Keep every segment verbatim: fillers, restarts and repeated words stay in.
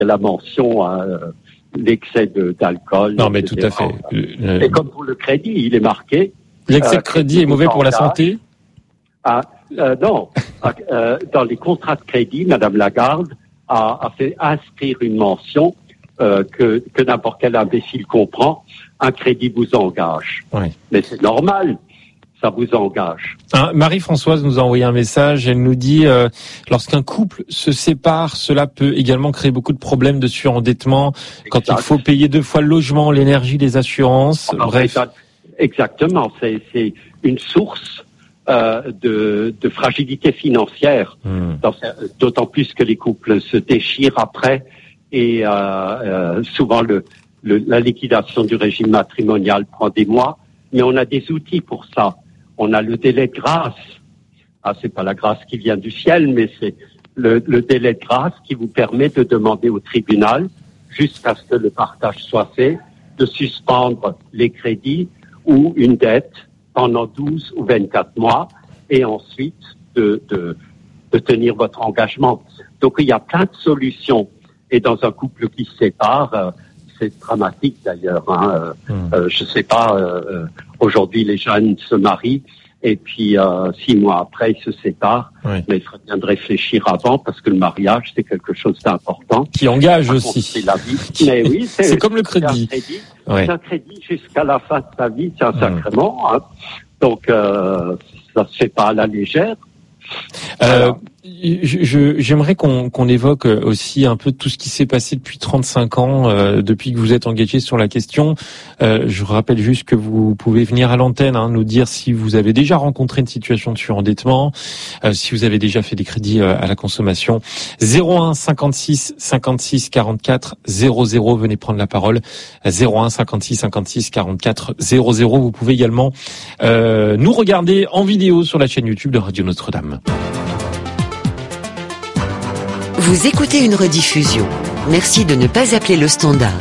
la mention, hein, l'excès de, d'alcool. Non, mais et cetera. tout à fait. Le... Et comme pour le crédit, il est marqué. L'excès de crédit euh, est mauvais pour la santé? Ah, euh, non. euh, dans les contrats de crédit, Madame Lagarde a, a fait inscrire une mention euh, que, que n'importe quel imbécile comprend. Un crédit vous engage. Oui. Mais c'est normal. Ça vous engage. Hein, Marie-Françoise nous a envoyé un message. Elle nous dit euh, lorsqu'un couple se sépare, cela peut également créer beaucoup de problèmes de surendettement. Exact. Quand il faut payer deux fois le logement, l'énergie, les assurances. Alors, bref. Exactement. C'est, c'est une source euh, de, de fragilité financière. Mmh. Dans, d'autant plus que les couples se déchirent après et euh, euh, souvent le, le, la liquidation du régime matrimonial prend des mois. Mais on a des outils pour ça. On a le délai de grâce. Ah, c'est pas la grâce qui vient du ciel, mais c'est le, le délai de grâce qui vous permet de demander au tribunal, jusqu'à ce que le partage soit fait, de suspendre les crédits ou une dette pendant douze ou vingt-quatre mois et ensuite de, de, de tenir votre engagement. Donc, il y a plein de solutions. Et dans un couple qui se sépare, euh, c'est dramatique d'ailleurs. Hein. Mmh. Euh, je sais pas, euh, aujourd'hui les jeunes se marient et puis euh, six mois après ils se séparent. Oui. Mais il faudrait bien de réfléchir avant parce que le mariage c'est quelque chose d'important. Qui engage Par aussi. Contre, c'est la vie. Mais oui, c'est, c'est comme le crédit. C'est un crédit, oui. c'est un crédit jusqu'à la fin de sa vie, c'est un mmh. sacrement. Hein. Donc euh, ça se fait pas à la légère. Euh, je, je, j'aimerais qu'on, qu'on évoque aussi un peu tout ce qui s'est passé depuis trente-cinq ans, euh, depuis que vous êtes engagé sur la question. Euh, je rappelle juste que vous pouvez venir à l'antenne, hein, nous dire si vous avez déjà rencontré une situation de surendettement, euh, si vous avez déjà fait des crédits euh, à la consommation. zéro un cinquante-six cinquante-six quarante-quatre zéro zéro, venez prendre la parole. zéro un cinquante-six cinquante-six quarante-quatre zéro zéro. Vous pouvez également euh, nous regarder en vidéo sur la chaîne YouTube de Radio Notre-Dame. Vous écoutez une rediffusion. Merci de ne pas appeler le standard.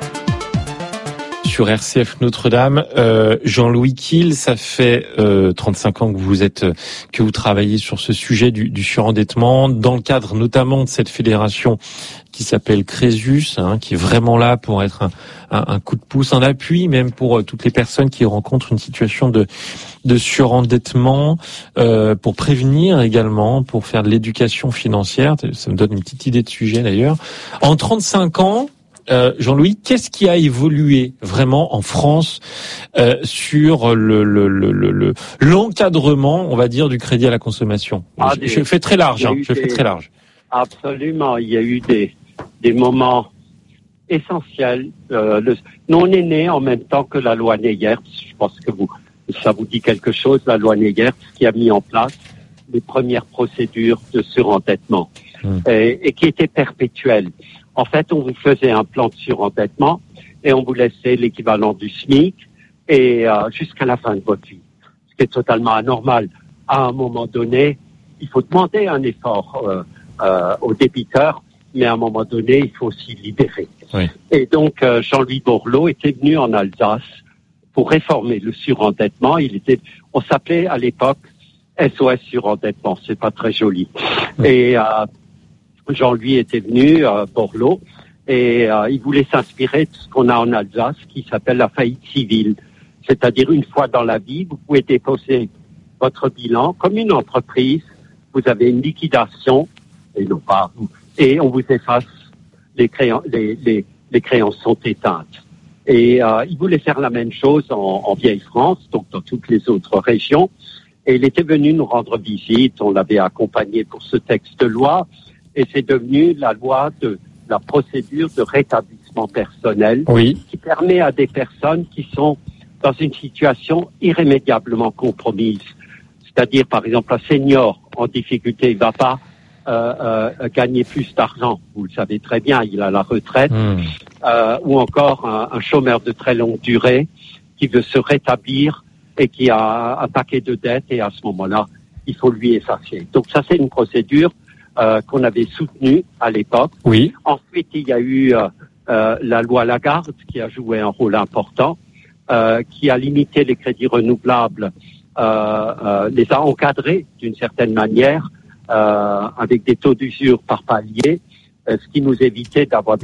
Sur R C F Notre-Dame, euh, Jean-Louis Kiel, ça fait euh, trente-cinq ans que vous êtes, que vous travaillez sur ce sujet du, du surendettement, dans le cadre notamment de cette fédération qui s'appelle Crésus, hein, qui est vraiment là pour être un, un, un coup de pouce, un appui, même pour euh, toutes les personnes qui rencontrent une situation de, de surendettement, euh, pour prévenir également, pour faire de l'éducation financière. Ça me donne une petite idée de sujet d'ailleurs. En trente-cinq ans, Euh, Jean-Louis, qu'est-ce qui a évolué vraiment en France euh, sur le, le, le, le, l'encadrement, on va dire, du crédit à la consommation? ah, je, des, je fais très large, hein, je des, fais très large. Absolument, il y a eu des, des moments essentiels. Euh, le, nous, on est né en même temps que la loi Neyert. Je pense que vous, ça vous dit quelque chose, la loi Neyert, qui a mis en place les premières procédures de surendettement hum. et, et qui étaient perpétuelles. En fait, on vous faisait un plan de surendettement et on vous laissait l'équivalent du SMIC et euh, jusqu'à la fin de votre vie. Ce qui est totalement anormal. À un moment donné, il faut demander un effort euh, euh, aux débiteurs, mais à un moment donné, il faut aussi libérer. Oui. Et donc, euh, Jean-Louis Borloo était venu en Alsace pour réformer le surendettement. Il était, on s'appelait à l'époque S O S surendettement. C'est pas très joli. Oui. Et euh, Jean-Louis était venu, euh, Borloo, et euh, il voulait s'inspirer de ce qu'on a en Alsace, qui s'appelle la faillite civile. C'est-à-dire, une fois dans la vie, vous pouvez déposer votre bilan comme une entreprise, vous avez une liquidation, et non pas, et on vous efface, les, créan- les, les, les créances sont éteintes. Et euh, il voulait faire la même chose en, en Vieille-France, donc dans toutes les autres régions, et il était venu nous rendre visite, on l'avait accompagné pour ce texte de loi, et c'est devenu la loi de la procédure de rétablissement personnel oui. qui permet à des personnes qui sont dans une situation irrémédiablement compromise. C'est-à-dire, par exemple, un senior en difficulté, il ne va pas euh, euh, gagner plus d'argent. Vous le savez très bien, il a la retraite. Mmh. Euh, ou encore un, un chômeur de très longue durée qui veut se rétablir et qui a un paquet de dettes et à ce moment-là, il faut lui effacer. Donc ça, c'est une procédure Euh, qu'on avait soutenu à l'époque. Oui. Ensuite, il y a eu euh, euh, la loi Lagarde qui a joué un rôle important, euh, qui a limité les crédits renouvelables, euh, euh, les a encadrés d'une certaine manière, euh, avec des taux d'usure par palier, ce qui nous évitait d'avoir